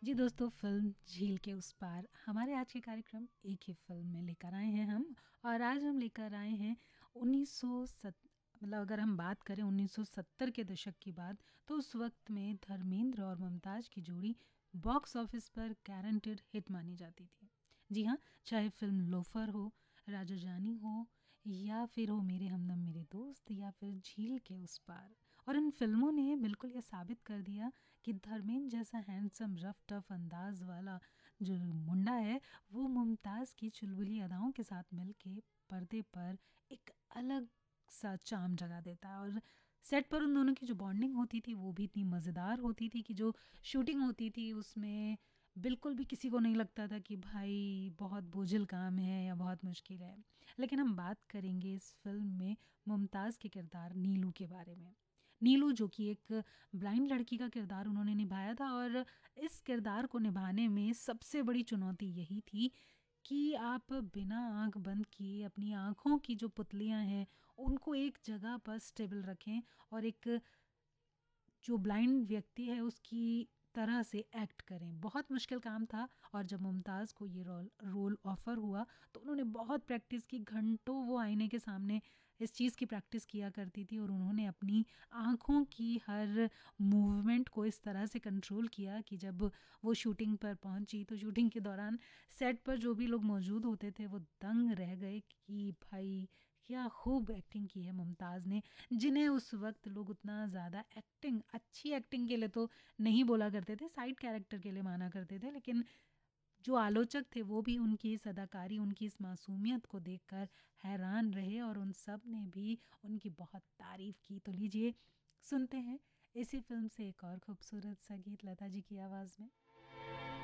जी दोस्तों, फ़िल्म झील के उस पार हमारे आज के कार्यक्रम एक ही फ़िल्म में लेकर आए हैं हम। और आज हम लेकर आए हैं 1907, मतलब अगर हम बात करें 1970 के दशक की बात, तो उस वक्त में धर्मेंद्र और मुमताज़ की जोड़ी बॉक्स ऑफिस पर गारंटेड हिट मानी जाती थी। जी हाँ, चाहे फ़िल्म लोफर हो, राजा जानी हो, या फिर हो मेरे हमदम मेरे दोस्त, या फिर झील के उस पार। और इन फिल्मों ने बिल्कुल ये साबित कर दिया कि धर्मेंद्र जैसा हैंडसम रफ टफ अंदाज वाला जो मुंडा है, वो मुमताज़ की चुलबुली अदाओं के साथ मिलके पर्दे पर एक अलग सा चार्म जगा देता है। और सेट पर उन दोनों की जो बॉन्डिंग होती थी वो भी इतनी मज़ेदार होती थी कि जो शूटिंग होती थी उसमें बिल्कुल भी किसी को नहीं लगता था कि भाई बहुत बोझिल काम है या बहुत मुश्किल है। लेकिन हम बात करेंगे इस फिल्म में मुमताज़ के किरदार नीलू के बारे में। नीलू जो कि एक ब्लाइंड लड़की का किरदार उन्होंने निभाया था, और इस किरदार को निभाने में सबसे बड़ी चुनौती यही थी कि आप बिना आंख बंद किए अपनी आँखों की जो पुतलियाँ हैं उनको एक जगह पर स्टेबल रखें, और एक जो ब्लाइंड व्यक्ति है उसकी तरह से एक्ट करें। बहुत मुश्किल काम था। और जब मुमताज़ को ये रोल रोल ऑफ़र हुआ तो उन्होंने बहुत प्रैक्टिस की, घंटों वो आईने के सामने इस चीज़ की प्रैक्टिस किया करती थी, और उन्होंने अपनी आँखों की हर मूवमेंट को इस तरह से कंट्रोल किया कि जब वो शूटिंग पर पहुंची तो शूटिंग के दौरान सेट पर जो भी लोग मौजूद होते थे वो दंग रह गए कि भाई क्या खूब एक्टिंग की है मुमताज़ ने, जिन्हें उस वक्त लोग उतना ज़्यादा एक्टिंग, अच्छी एक्टिंग के लिए तो नहीं बोला करते थे, साइड कैरेक्टर के लिए माना करते थे। लेकिन जो आलोचक थे वो भी उनकी इस अदाकारी, उनकी इस मासूमियत को देखकर हैरान रहे, और उन सब ने भी उनकी बहुत तारीफ़ की। तो लीजिए सुनते हैं इसी फिल्म से एक और खूबसूरत सा गीत लता जी की आवाज़ में।